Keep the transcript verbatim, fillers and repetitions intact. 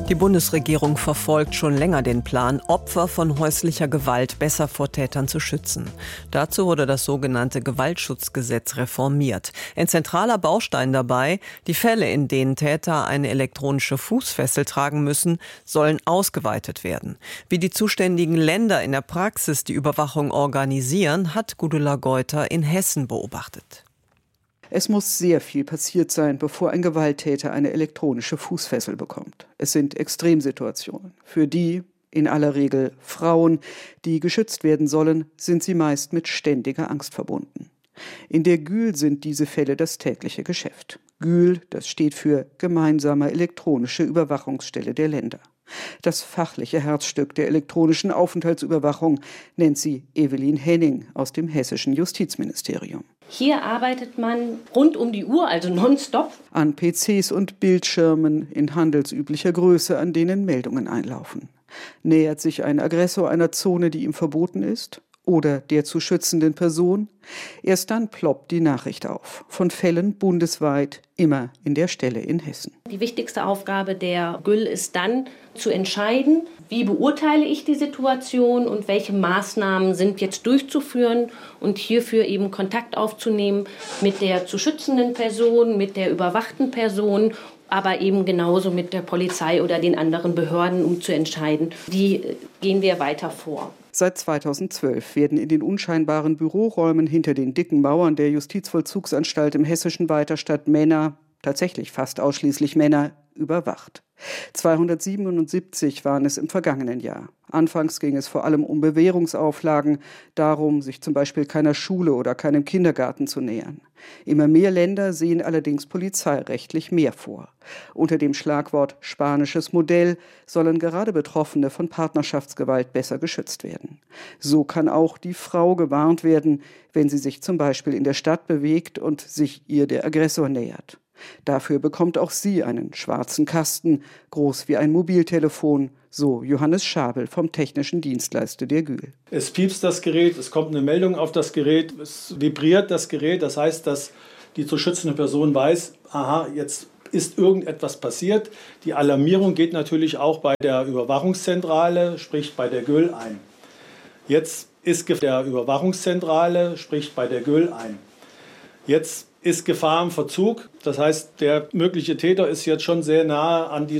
Die Bundesregierung verfolgt schon länger den Plan, Opfer von häuslicher Gewalt besser vor Tätern zu schützen. Dazu wurde das sogenannte Gewaltschutzgesetz reformiert. Ein zentraler Baustein dabei: die Fälle, in denen Täter eine elektronische Fußfessel tragen müssen, sollen ausgeweitet werden. Wie die zuständigen Länder in der Praxis die Überwachung organisieren, hat Gudula Geuter in Hessen beobachtet. Es muss sehr viel passiert sein, bevor ein Gewalttäter eine elektronische Fußfessel bekommt. Es sind Extremsituationen. Für die, in aller Regel Frauen, die geschützt werden sollen, sind sie meist mit ständiger Angst verbunden. In der Gühl sind diese Fälle das tägliche Geschäft. Gühl, das steht für Gemeinsame elektronische Überwachungsstelle der Länder. Das fachliche Herzstück der elektronischen Aufenthaltsüberwachung nennt sie Evelyn Henning aus dem hessischen Justizministerium. Hier arbeitet man rund um die Uhr, also nonstop. An P Cs und Bildschirmen in handelsüblicher Größe, an denen Meldungen einlaufen. Nähert sich ein Aggressor einer Zone, die ihm verboten ist? Oder der zu schützenden Person? Erst dann ploppt die Nachricht auf. Von Fällen bundesweit, immer in der Stelle in Hessen. Die wichtigste Aufgabe der Güll ist dann zu entscheiden, wie beurteile ich die Situation und welche Maßnahmen sind jetzt durchzuführen und hierfür eben Kontakt aufzunehmen mit der zu schützenden Person, mit der überwachten Person, aber eben genauso mit der Polizei oder den anderen Behörden, um zu entscheiden, wie gehen wir weiter vor. Seit zweitausendzwölf werden in den unscheinbaren Büroräumen hinter den dicken Mauern der Justizvollzugsanstalt im hessischen Weiterstadt Männer, tatsächlich fast ausschließlich Männer, überwacht. zweihundertsiebenundsiebzig waren es im vergangenen Jahr. Anfangs ging es vor allem um Bewährungsauflagen, darum, sich zum Beispiel keiner Schule oder keinem Kindergarten zu nähern. Immer mehr Länder sehen allerdings polizeirechtlich mehr vor. Unter dem Schlagwort spanisches Modell sollen gerade Betroffene von Partnerschaftsgewalt besser geschützt werden. So kann auch die Frau gewarnt werden, wenn sie sich zum Beispiel in der Stadt bewegt und sich ihr der Aggressor nähert. Dafür bekommt auch sie einen schwarzen Kasten, groß wie ein Mobiltelefon, so Johannes Schabel vom technischen Dienstleister der Gühl. Es piepst das Gerät, es kommt eine Meldung auf das Gerät, es vibriert das Gerät, das heißt, dass die zu schützende Person weiß, aha, jetzt ist irgendetwas passiert. Die Alarmierung geht natürlich auch bei der Überwachungszentrale, sprich bei der Gühl ein. Jetzt ist der Überwachungszentrale, sprich bei der Gühl ein. Jetzt ist Gefahr im Verzug, das heißt, der mögliche Täter ist jetzt schon sehr nahe an die